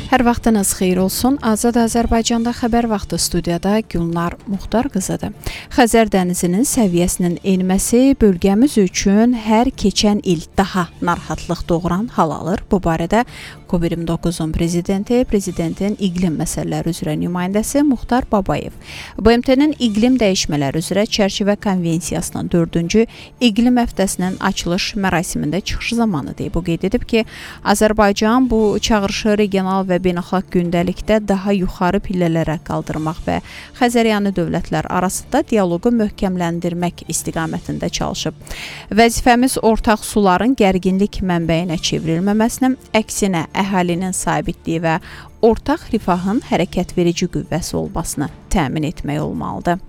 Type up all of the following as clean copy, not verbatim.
Hər vaxtınız xeyir olsun. Azad Azərbaycanda xəbər vaxtı studiyada Gülnar Muxtar qızıdır. Xəzər dənizinin səviyyəsinin enməsi bölgəmiz üçün hər keçən il daha narahatlıq doğuran hal alır. Bu barədə COVID-19-un prezidentin iqlim məsələləri üzrə nümayəndəsi Muxtar Babayev, BMT-nin iqlim dəyişmələri üzrə çərçivə konvensiyasının 4-cü iqlim həftəsinin açılış mərasimində çıxışı zamanı deyib. O qeyd edib ki, Azərbaycan bu çağırışı regional və beynəlxalq gündəlikdə daha yuxarı pillələrə qaldırmaq və Xəzəryanı dövlətlər arasında dialoqu möhkəmləndirmək istiqamətində çalışıb. Vəzifəmiz ortaq suların gərginlik mənbəyinə çevrilməməsinin, əksinə əhalinin sabitliyi və ortaq rifahın hərəkət verici qüvvəsi olmasını təmin etmək olmalıdır.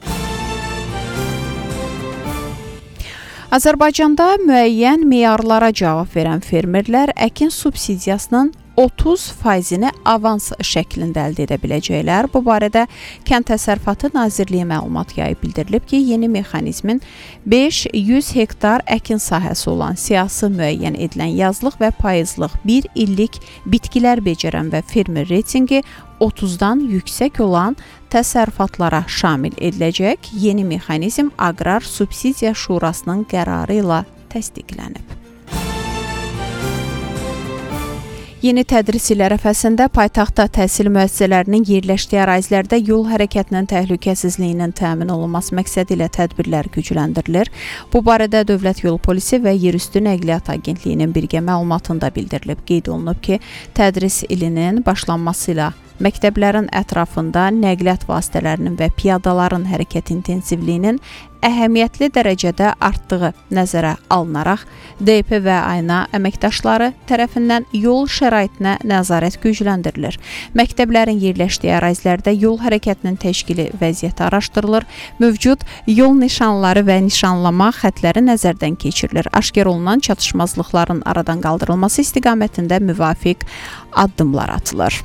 Azərbaycanda müəyyən meyarlara cavab verən fermerlər əkin subsidiyasının 30%-ni avans şəklində əldə edə biləcəklər. Bu barədə Kənd Təsərrüfatı Nazirliyi məlumat yayıb, bildirilib ki, yeni mexanizmin 500 hektar əkin sahəsi olan siyasi müəyyən edilən yazlıq və payızlıq 1 illik bitkilər becərən və fermer reytingi 30-dan yüksək olan təsərrüfatlara şamil ediləcək. Yeni mexanizm Aqrar Subsidiya Şurasının qərarı ilə təsdiqlənib. Yeni tədris ili ərəfəsində paytaxtda təhsil müəssisələrinin yerləşdiyi ərazilərdə yol hərəkətinin təhlükəsizliyinin təmin olunması məqsədi ilə tədbirlər gücləndirilir. Bu barədə Dövlət Yol Polisi və Yerüstü Nəqliyyat Agentliyinin birgə məlumatında bildirilib. Qeyd olunub ki, tədris ilinin başlanması ilə məktəblərin ətrafında nəqliyyat vasitələrinin və piyadaların hərəkət intensivliyinin əhəmiyyətli dərəcədə artdığı nəzərə alınaraq, DP və AYNA əməkdaşları tərəfindən yol şəraitinə nəzarət gücləndirilir. Məktəblərin yerləşdiyi ərazilərdə yol hərəkətinin təşkili vəziyyəti araşdırılır, mövcud yol nişanları və nişanlama xətləri nəzərdən keçirilir. Aşkar olunan çatışmazlıqların aradan qaldırılması istiqamətində müvafiq addımlar atılır.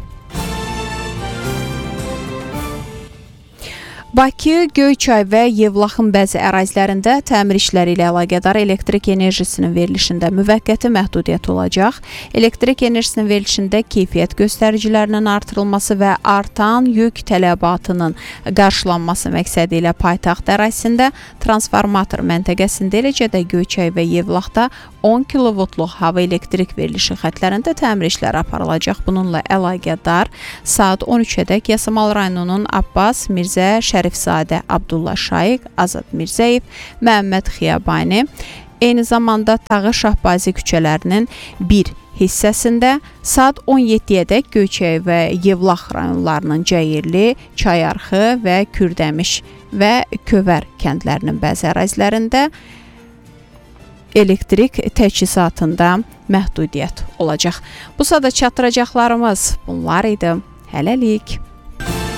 Bakı, Göyçay və Yevlaxın bəzi ərazilərində təmir işləri ilə əlaqədar elektrik enerjisinin verilişində müvəqqəti məhdudiyyət olacaq. Elektrik enerjisinin verilişində keyfiyyət göstəricilərinin artırılması və artan yük tələbatının qarşılanması məqsədi ilə paytaxt ərazisində transformator məntəqəsində, eləcə də Göyçay və Yevlaxda 10 kilovoltluq hava elektrik verilişi xətlərində təmir işləri aparılacaq. Bununla əlaqədar saat 13-ədək Yasamal rayonunun Abbas, Mirzə, Şərifzadə, Abdullah Şaiq, Azad Mirzəyev, Məhəmməd Xiyabani, eyni zamanda Tağı Şahbazi küçələrinin bir hissəsində saat 17-ədək Göyçay və Yevlax rayonlarının Cəyirli, Çayarxı və Kürdəmiş və Kövər kəndlərinin bəzi ərazilərində elektrik təchizatında məhdudiyyət olacaq. Bu sada çatdıracaqlarımız bunlar idi. Hələlik.